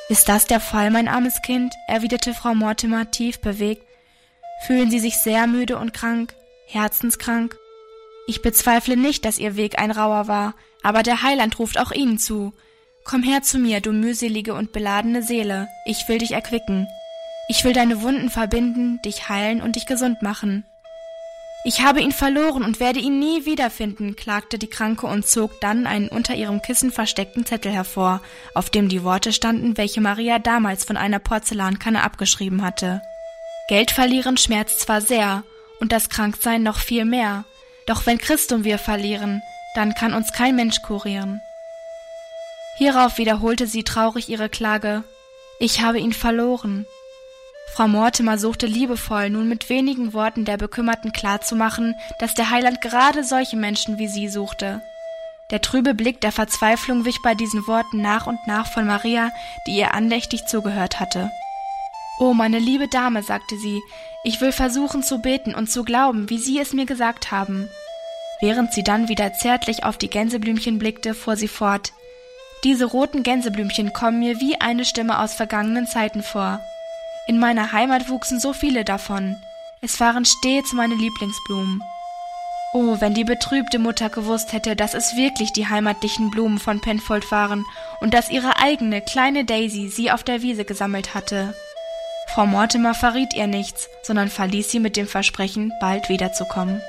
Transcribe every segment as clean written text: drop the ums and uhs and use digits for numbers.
»Ist das der Fall, mein armes Kind?« erwiderte Frau Mortimer tief bewegt. »Fühlen Sie sich sehr müde und krank, herzenskrank? Ich bezweifle nicht, dass Ihr Weg ein rauer war, aber der Heiland ruft auch Ihnen zu. Komm her zu mir, du mühselige und beladene Seele, ich will dich erquicken. Ich will deine Wunden verbinden, dich heilen und dich gesund machen.« »Ich habe ihn verloren und werde ihn nie wiederfinden«, klagte die Kranke und zog dann einen unter ihrem Kissen versteckten Zettel hervor, auf dem die Worte standen, welche Maria damals von einer Porzellankanne abgeschrieben hatte. »Geld verlieren schmerzt zwar sehr, und das Kranksein noch viel mehr, doch wenn Christum wir verlieren, dann kann uns kein Mensch kurieren.« Hierauf wiederholte sie traurig ihre Klage: »Ich habe ihn verloren.« Frau Mortimer suchte liebevoll, nun mit wenigen Worten der Bekümmerten klarzumachen, dass der Heiland gerade solche Menschen wie sie suchte. Der trübe Blick der Verzweiflung wich bei diesen Worten nach und nach von Maria, die ihr andächtig zugehört hatte. »Oh, meine liebe Dame«, sagte sie, »ich will versuchen zu beten und zu glauben, wie Sie es mir gesagt haben.« Während sie dann wieder zärtlich auf die Gänseblümchen blickte, fuhr sie fort: »Diese roten Gänseblümchen kommen mir wie eine Stimme aus vergangenen Zeiten vor. In meiner Heimat wuchsen so viele davon. Es waren stets meine Lieblingsblumen. Oh, wenn die betrübte Mutter gewusst hätte, dass es wirklich die heimatlichen Blumen von Penfold waren und dass ihre eigene kleine Daisy sie auf der Wiese gesammelt hatte.« Frau Mortimer verriet ihr nichts, sondern verließ sie mit dem Versprechen, bald wiederzukommen.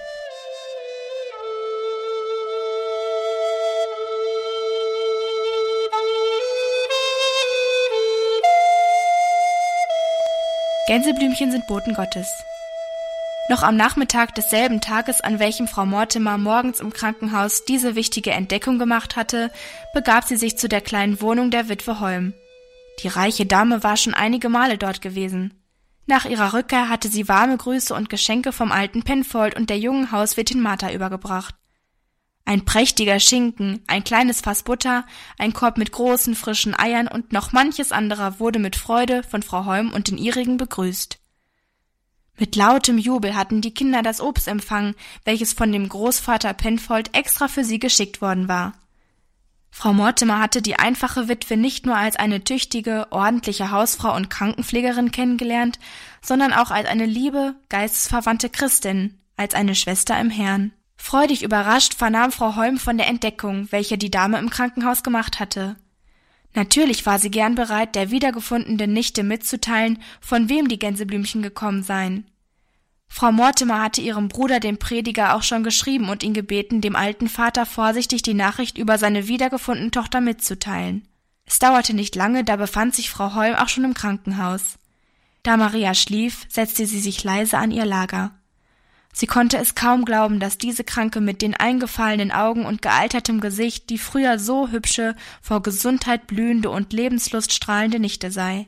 Gänseblümchen sind Boten Gottes. Noch am Nachmittag desselben Tages, an welchem Frau Mortimer morgens im Krankenhaus diese wichtige Entdeckung gemacht hatte, begab sie sich zu der kleinen Wohnung der Witwe Holm. Die reiche Dame war schon einige Male dort gewesen. Nach ihrer Rückkehr hatte sie warme Grüße und Geschenke vom alten Penfold und der jungen Hauswirtin Martha übergebracht. Ein prächtiger Schinken, ein kleines Fass Butter, ein Korb mit großen, frischen Eiern und noch manches anderer wurde mit Freude von Frau Holm und den ihrigen begrüßt. Mit lautem Jubel hatten die Kinder das Obst empfangen, welches von dem Großvater Penfold extra für sie geschickt worden war. Frau Mortimer hatte die einfache Witwe nicht nur als eine tüchtige, ordentliche Hausfrau und Krankenpflegerin kennengelernt, sondern auch als eine liebe, geistesverwandte Christin, als eine Schwester im Herrn. Freudig überrascht vernahm Frau Holm von der Entdeckung, welche die Dame im Krankenhaus gemacht hatte. Natürlich war sie gern bereit, der wiedergefundenen Nichte mitzuteilen, von wem die Gänseblümchen gekommen seien. Frau Mortimer hatte ihrem Bruder, dem Prediger, auch schon geschrieben und ihn gebeten, dem alten Vater vorsichtig die Nachricht über seine wiedergefundene Tochter mitzuteilen. Es dauerte nicht lange, da befand sich Frau Holm auch schon im Krankenhaus. Da Maria schlief, setzte sie sich leise an ihr Lager. Sie konnte es kaum glauben, dass diese Kranke mit den eingefallenen Augen und gealtertem Gesicht die früher so hübsche, vor Gesundheit blühende und Lebenslust strahlende Nichte sei.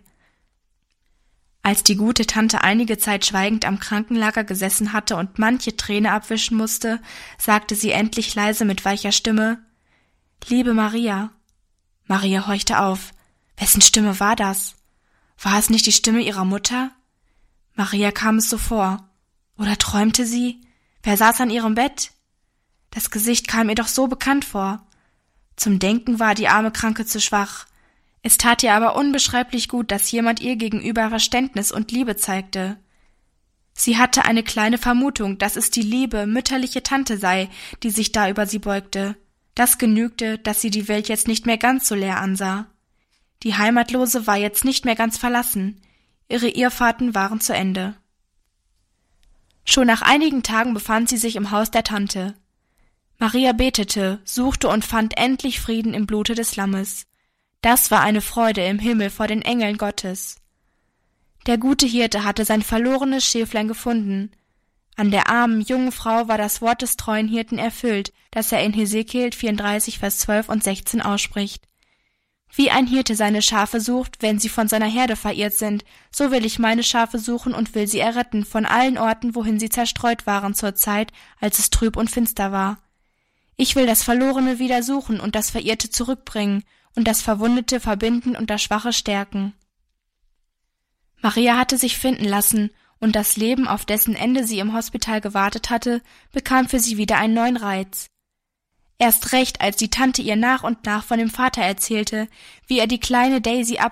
Als die gute Tante einige Zeit schweigend am Krankenlager gesessen hatte und manche Träne abwischen musste, sagte sie endlich leise mit weicher Stimme: »Liebe Maria.« Maria horchte auf. Wessen Stimme war das? War es nicht die Stimme ihrer Mutter? Maria kam es so vor. Oder träumte sie? Wer saß an ihrem Bett? Das Gesicht kam ihr doch so bekannt vor. Zum Denken war die arme Kranke zu schwach. Es tat ihr aber unbeschreiblich gut, dass jemand ihr gegenüber Verständnis und Liebe zeigte. Sie hatte eine kleine Vermutung, dass es die liebe, mütterliche Tante sei, die sich da über sie beugte. Das genügte, dass sie die Welt jetzt nicht mehr ganz so leer ansah. Die Heimatlose war jetzt nicht mehr ganz verlassen. Ihre Irrfahrten waren zu Ende. Schon nach einigen Tagen befand sie sich im Haus der Tante. Maria betete, suchte und fand endlich Frieden im Blute des Lammes. Das war eine Freude im Himmel vor den Engeln Gottes. Der gute Hirte hatte sein verlorenes Schäflein gefunden. An der armen, jungen Frau war das Wort des treuen Hirten erfüllt, das er in Hesekiel 34, Vers 12 und 16 ausspricht. Wie ein Hirte seine Schafe sucht, wenn sie von seiner Herde verirrt sind, so will ich meine Schafe suchen und will sie erretten von allen Orten, wohin sie zerstreut waren zur Zeit, als es trüb und finster war. Ich will das Verlorene wieder suchen und das Verirrte zurückbringen und das Verwundete verbinden und das Schwache stärken. Maria hatte sich finden lassen, und das Leben, auf dessen Ende sie im Hospital gewartet hatte, bekam für sie wieder einen neuen Reiz. Erst recht, als die Tante ihr nach und nach von dem Vater erzählte, wie er die kleine Daisy